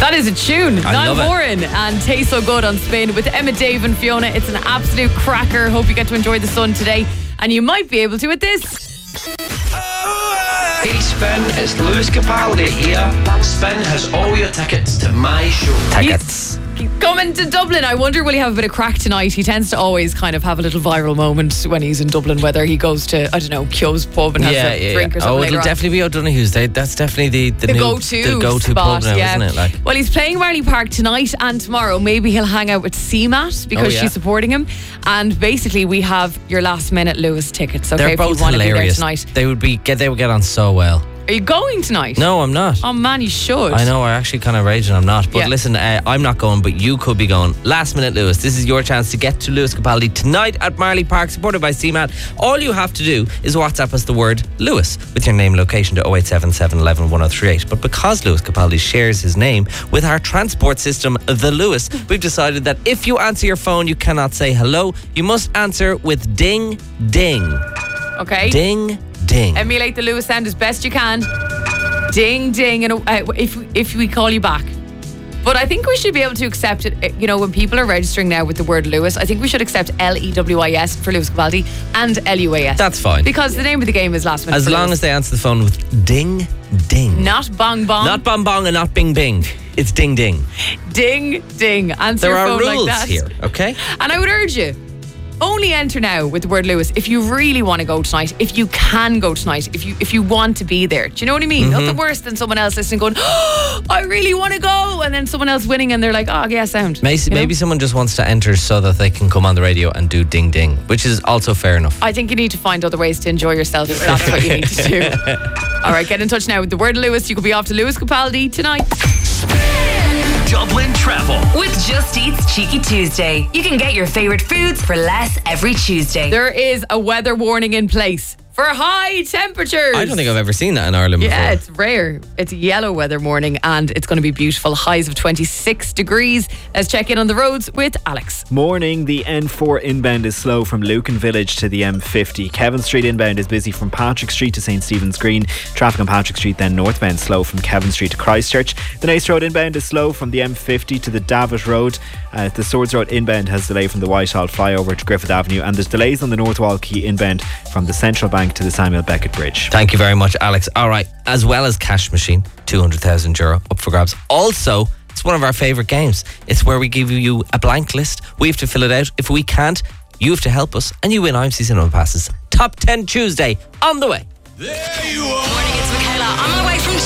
That is a tune. I love Niall it. Horan and Taste So Good on Spin with Emma, Dave and Fiona. It's an absolute cracker. Hope you get to enjoy the sun today. And you might be able to with this. Hey Spin, it's Lewis Capaldi here. Spin has all your tickets to my show. Tickets. He's coming to Dublin. I wonder will he have a bit of crack tonight? He tends to always kind of have a little viral moment when he's in Dublin, whether he goes to, I don't know, Kyo's pub and has a drink or something. Oh, later it'll on. definitely be O'Donoghue's. That's definitely the new, go-to pub spot, now, yeah. isn't it? Like, well, he's playing Marley Park tonight and tomorrow. Maybe he'll hang out with CMAT because she's supporting him. And basically, we have your last minute Lewis tickets. Okay, they're if both you want to be there hilarious. tonight. They would get on so well. Are you going tonight? No, I'm not. Oh man, you should. I know, I actually kind of raging I'm not. But Yeah. listen, I'm not going, but you could be going. Last minute Lewis, this is your chance to get to Lewis Capaldi tonight at Marley Park, supported by CMAT. All you have to do is WhatsApp us the word Lewis with your name and location to 0877 11 1038. But because Lewis Capaldi shares his name with our transport system, the Lewis, we've decided that if you answer your phone, you cannot say hello. You must answer with ding, ding. Okay. Ding, ding. Emulate the Lewis sound as best you can. Ding, ding, and if we call you back. But I think we should be able to accept it. You know, when people are registering now with the word Lewis, I think we should accept LEWIS for Lewis Capaldi and LUAS. That's fine. Because the name of the game is last minute. As long as they answer the phone with ding, ding. Not bong bong. Not bong bong and not bing bing. It's ding ding. Ding ding. Answer There your are phone rules like that. here, okay? And I would urge you, only enter now with the word Lewis if you really want to go tonight, if you can go tonight, if you want to be there. Do you know what I mean? Nothing worse than someone else listening going, oh, I really want to go, and then someone else winning and they're like, oh yeah, sound. Maybe someone just wants to enter so that they can come on the radio and do ding ding, which is also fair enough. I think you need to find other ways to enjoy yourself if that's what you need to do. All right, get in touch now with the word Lewis. You could be off to Lewis Capaldi tonight. Dublin Travel. With Just Eat's Cheeky Tuesday. You can get your favourite foods for less every Tuesday. There is a weather warning in place for high temperatures. I don't think I've ever seen that in Ireland before. Yeah, it's rare. It's a yellow weather warning and it's going to be beautiful. Highs of 26 degrees. Let's check in on the roads with Alex. Morning, the N4 inbound is slow from Lucan Village to the M50. Kevin Street inbound is busy from Patrick Street to St Stephen's Green. Traffic on Patrick Street then northbound slow from Kevin Street to Christchurch. The Naas Road inbound is slow from the M50 to the Davit Road. The Swords Road inbound has delay from the Whitehall flyover to Griffith Avenue, and there's delays on the North Walkey inbound from the Central Bank to the Samuel Beckett Bridge. Thank you very much, Alex. All right, as well as Cash Machine, €200,000 up for grabs. Also, it's one of our favourite games. It's where we give you a blank list. We have to fill it out. If we can't, you have to help us, and you win IMC Cinema Passes. Top 10 Tuesday on the way. There you are. Morning, it's Michaela. On my way from